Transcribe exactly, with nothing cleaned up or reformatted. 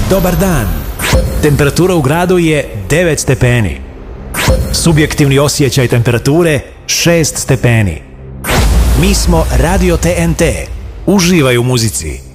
Dobar dan. Temperatura u gradu je devet stepeni. Subjektivni osjećaj temperature šest stepeni. Mi smo Radio T N T. Uživaj u muzici.